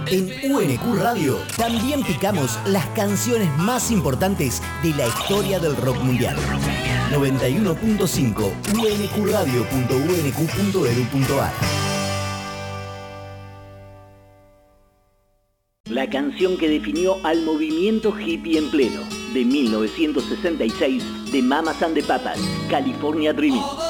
En UNQ Radio también picamos las canciones más importantes de la historia del rock mundial. 91.5 unqradio.unq.edu.ar. La canción que definió al movimiento hippie en pleno, de 1966, de Mamas and the Papas, California Dreaming.